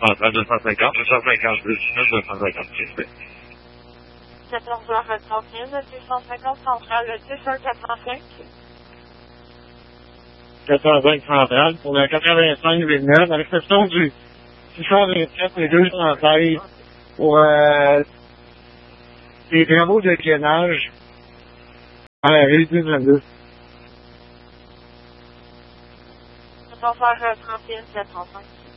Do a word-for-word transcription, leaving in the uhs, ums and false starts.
centrale deux cent cinquante, deux cent cinquante plus neuf, deux cent cinquante, s'il vous plaît. quatorze heures trente et un, deux cent cinquante centrale, deux cent quatre-vingt-cinq. quatre cent cinq centrale pour le quatre-vingt-cinq Villeneuve, à l'exception du six cent vingt-sept et deux cent seize pour euh, les travaux de gainage à la rue du vingt-deux. quatorze heures trente et un, quatre cent cinq.